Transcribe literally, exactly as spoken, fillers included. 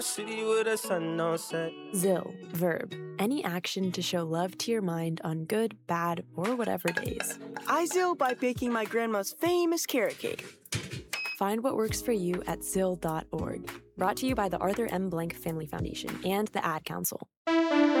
City with a sun no set. Zil, verb, any action to show love to your mind on good, bad, or whatever days. I Zil by baking my grandma's famous carrot cake. Find what works for you at zil dot org. Brought to you by the Arthur M. Blank Family Foundation and the Ad Council.